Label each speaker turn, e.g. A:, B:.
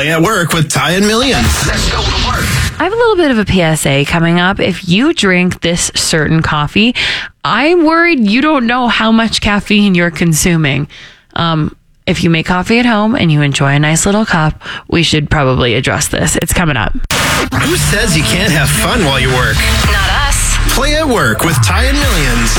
A: Play at Work with Ty and Millions. Let's go to work.
B: I have a little bit of a PSA coming up. If you drink this certain coffee, I'm worried you don't know how much caffeine you're consuming. If you make coffee at home and you enjoy a nice little cup, we should probably address this. It's coming up.
A: Who says you can't have fun while you work?
C: Not us.
A: Play at Work with Ty and Millions.